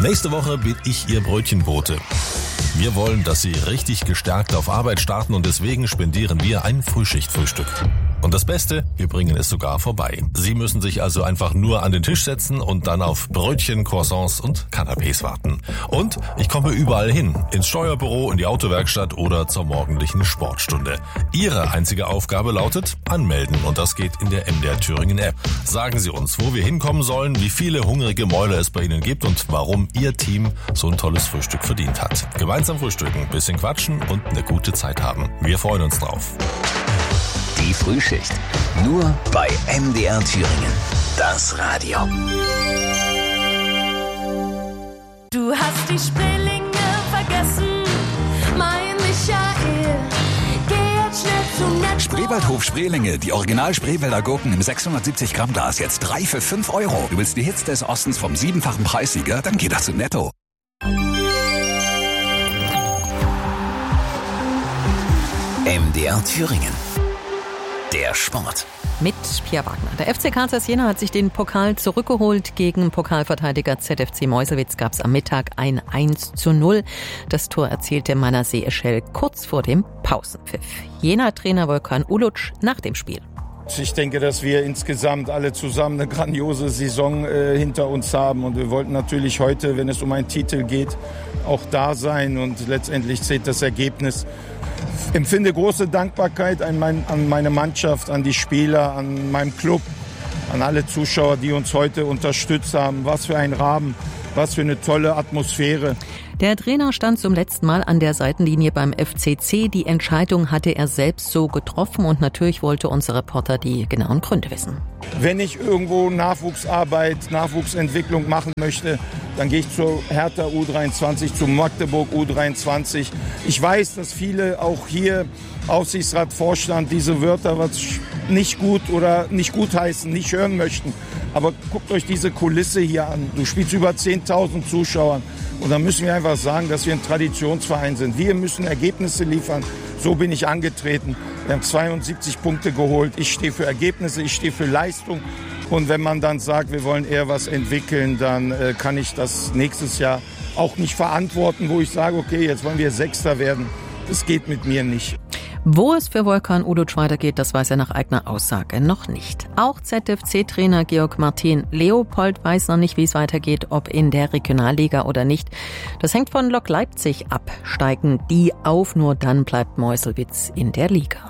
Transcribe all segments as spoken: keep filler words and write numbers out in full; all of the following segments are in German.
Nächste Woche bin ich Ihr Brötchenbote. Wir wollen, dass Sie richtig gestärkt auf Arbeit starten und deswegen spendieren wir ein Frühschichtfrühstück. Und das Beste, wir bringen es sogar vorbei. Sie müssen sich also einfach nur an den Tisch setzen und dann auf Brötchen, Croissants und Canapés warten. Und ich komme überall hin, ins Steuerbüro, in die Autowerkstatt oder zur morgendlichen Sportstunde. Ihre einzige Aufgabe lautet anmelden und das geht in der M D R Thüringen App. Sagen Sie uns, wo wir hinkommen sollen, wie viele hungrige Mäuler es bei Ihnen gibt und warum Ihr Team so ein tolles Frühstück verdient hat. Gemeinsam frühstücken, bisschen quatschen und eine gute Zeit haben. Wir freuen uns drauf. Die Frühschicht. Nur bei M D R Thüringen. Das Radio. Du hast die Spreelinge vergessen, mein Michael. Geh jetzt schnell zum Netto. Spreewaldhof Spreelinge, die Original Spreewälder Gurken im sechshundertsiebzig Gramm Glas. Jetzt drei für fünf Euro. Du willst die Hits des Ostens vom siebenfachen Preissieger? Dann geh doch zu Netto. M D R Thüringen. Der Sport. Mit Pia Wagner. Der F C Karl Zeiss Jena hat sich den Pokal zurückgeholt. Gegen Pokalverteidiger Z F C Meuselwitz gab es am Mittag ein eins zu null. Das Tor erzielte Manasseh Eschel kurz vor dem Pausenpfiff. Jena-Trainer Volkan Uluc nach dem Spiel. Ich denke, dass wir insgesamt alle zusammen eine grandiose Saison äh, hinter uns haben. Und wir wollten natürlich heute, wenn es um einen Titel geht, auch da sein. Und letztendlich zählt das Ergebnis. Ich empfinde große Dankbarkeit an, mein, an meine Mannschaft, an die Spieler, an meinen Club, an alle Zuschauer, die uns heute unterstützt haben. Was für ein Rahmen, was für eine tolle Atmosphäre. Der Trainer stand zum letzten Mal an der Seitenlinie beim F C C. Die Entscheidung hatte er selbst so getroffen und natürlich wollte unser Reporter die genauen Gründe wissen. Wenn ich irgendwo Nachwuchsarbeit, Nachwuchsentwicklung machen möchte, dann gehe ich zur Hertha U dreiundzwanzig, zu Magdeburg U dreiundzwanzig. Ich weiß, dass viele auch hier Aufsichtsrat, Vorstand diese Wörter was nicht gut oder nicht gutheißen, nicht hören möchten. Aber guckt euch diese Kulisse hier an. Du spielst über zehntausend Zuschauern. Und dann müssen wir einfach sagen, dass wir ein Traditionsverein sind. Wir müssen Ergebnisse liefern. So bin ich angetreten. Wir haben zweiundsiebzig Punkte geholt. Ich stehe für Ergebnisse, ich stehe für Leistung. Und wenn man dann sagt, wir wollen eher was entwickeln, dann äh, kann ich das nächstes Jahr auch nicht verantworten, wo ich sage, okay, jetzt wollen wir Sechster werden. Das geht mit mir nicht. Wo es für Volkan Uluc weitergeht, das weiß er nach eigener Aussage noch nicht. Auch Z F C-Trainer Georg Martin Leopold weiß noch nicht, wie es weitergeht, ob in der Regionalliga oder nicht. Das hängt von Lok Leipzig ab. Steigen die auf, nur dann bleibt Meuselwitz in der Liga.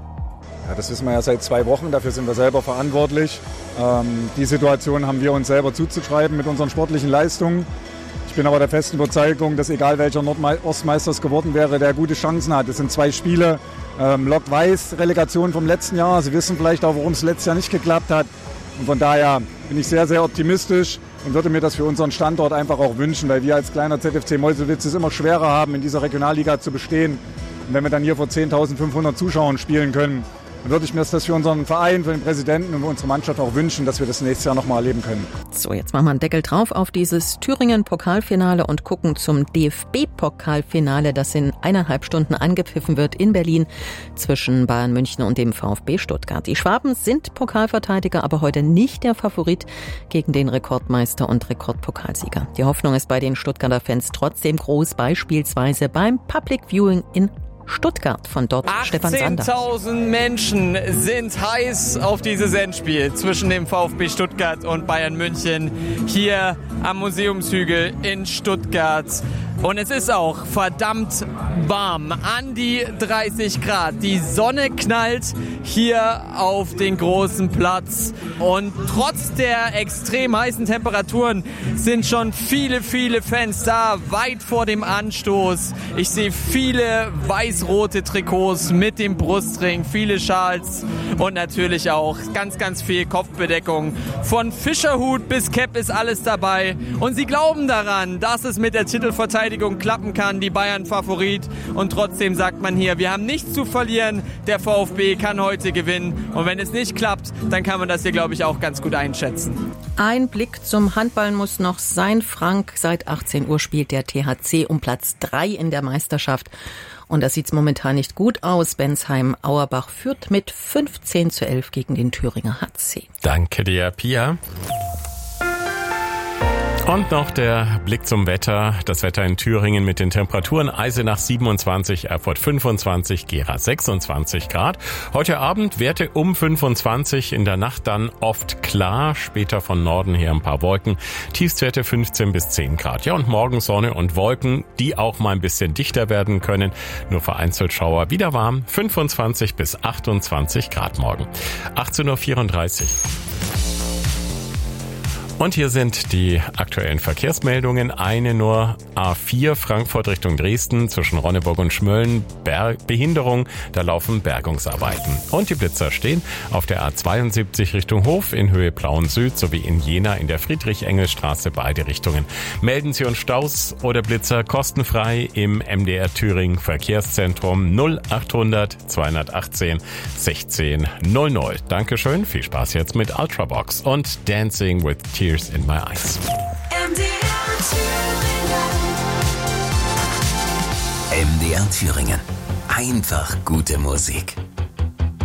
Ja, das wissen wir ja seit zwei Wochen, dafür sind wir selber verantwortlich. Ähm, die Situation haben wir uns selber zuzuschreiben mit unseren sportlichen Leistungen. Ich bin aber der festen Überzeugung, dass egal welcher Nordostmeister es geworden wäre, der gute Chancen hat. Es sind zwei Spiele. Ähm, Lok weiß, Relegation vom letzten Jahr. Sie wissen vielleicht auch, warum es letztes Jahr nicht geklappt hat. Und von daher bin ich sehr, sehr optimistisch und würde mir das für unseren Standort einfach auch wünschen, weil wir als kleiner Z F C Meuselwitz es immer schwerer haben, in dieser Regionalliga zu bestehen. Und wenn wir dann hier vor zehntausendfünfhundert Zuschauern spielen können, dann würde ich mir das für unseren Verein, für den Präsidenten und für unsere Mannschaft auch wünschen, dass wir das nächstes Jahr nochmal erleben können. So, jetzt machen wir einen Deckel drauf auf dieses Thüringen-Pokalfinale und gucken zum D F B-Pokalfinale, das in eineinhalb Stunden angepfiffen wird in Berlin zwischen Bayern München und dem VfB Stuttgart. Die Schwaben sind Pokalverteidiger, aber heute nicht der Favorit gegen den Rekordmeister und Rekordpokalsieger. Die Hoffnung ist bei den Stuttgarter Fans trotzdem groß, beispielsweise beim Public Viewing in Stuttgart, von dort Stefan Sander. achtzehntausend Menschen sind heiß auf dieses Endspiel zwischen dem VfB Stuttgart und Bayern München hier am Museumshügel in Stuttgart. Und es ist auch verdammt warm, an die dreißig Grad. Die Sonne knallt hier auf den großen Platz. Und trotz der extrem heißen Temperaturen sind schon viele, viele Fans da, weit vor dem Anstoß. Ich sehe viele weiß-rote Trikots mit dem Brustring, viele Schals und natürlich auch ganz, ganz viel Kopfbedeckung. Von Fischerhut bis Cap ist alles dabei. Und sie glauben daran, dass es mit der Titelverteidigung klappen kann, die Bayern Favorit. Und trotzdem sagt man hier, wir haben nichts zu verlieren. Der VfB kann heute gewinnen. Und wenn es nicht klappt, dann kann man das hier, glaube ich, auch ganz gut einschätzen. Ein Blick zum Handball muss noch sein. Frank, seit achtzehn Uhr spielt der T H C um Platz drei in der Meisterschaft. Und da sieht's momentan nicht gut aus. Bensheim-Auerbach führt mit fünfzehn zu elf gegen den Thüringer H C. Danke dir, Pia. Und noch der Blick zum Wetter. Das Wetter in Thüringen mit den Temperaturen: Eisenach siebenundzwanzig, Erfurt fünfundzwanzig, Gera sechsundzwanzig Grad. Heute Abend Werte um fünfundzwanzig, in der Nacht dann oft klar, später von Norden her ein paar Wolken. Tiefstwerte fünfzehn bis zehn Grad. Ja, und morgen Sonne und Wolken, die auch mal ein bisschen dichter werden können. Nur vereinzelt Schauer, wieder warm, fünfundzwanzig bis achtundzwanzig Grad morgen. achtzehn Uhr vierunddreißig. Und hier sind die aktuellen Verkehrsmeldungen. Eine nur: A vier Frankfurt Richtung Dresden zwischen Ronneburg und Schmölln. Berg- Behinderung, da laufen Bergungsarbeiten. Und die Blitzer stehen auf der A zweiundsiebzig Richtung Hof in Höhe Plauen Süd sowie in Jena in der Friedrich-Engels-Straße, beide Richtungen. Melden Sie uns Staus oder Blitzer kostenfrei im M D R Thüringen Verkehrszentrum null achthundert zweihundertachtzehn sechzehn null null. Dankeschön, viel Spaß jetzt mit Ultrabox und Dancing with Tears in my eyes. M D R Thüringen. Einfach gute Musik.